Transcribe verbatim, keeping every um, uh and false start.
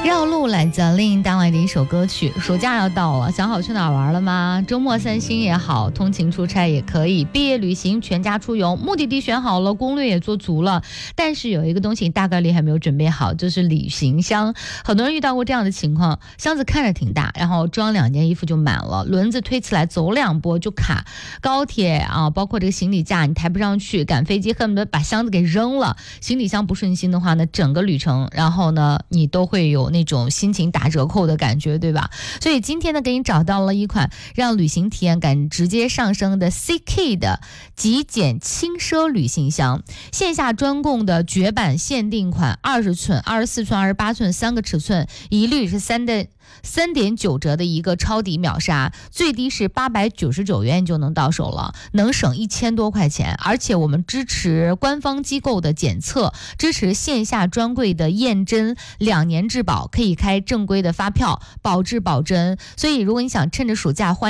绕路来自林忆当来的一首歌曲。暑假要到了，想好去哪儿玩了吗？周末散心也好，通勤出差也可以，毕业旅行全家出游，目的地选好了，攻略也做足了，但是有一个东西大概率还没有准备好，就是旅行箱。很多人遇到过这样的情况，箱子看着挺大，然后装两件衣服就满了，轮子推起来走两波就卡，高铁啊，包括这个行李架你抬不上去，赶飞机恨不得把箱子给扔了。行李箱不顺心的话呢，整个旅程然后呢你都会有那种心情打折扣的感觉，对吧？所以今天呢给你找到了一款让旅行体验感直接上升的 C K 的极简轻奢旅行箱，线下专供的绝版限定款，二十寸、二十四寸、二十八寸三个尺寸，一律是三的三点九折的一个超抵秒杀，最低是八百九十九元就能到手了，能省一千多块钱。而且我们支持官方机构的检测，支持线下专柜的验真，两年质保，可以开正规的发票，保质保真。所以如果你想趁着暑假换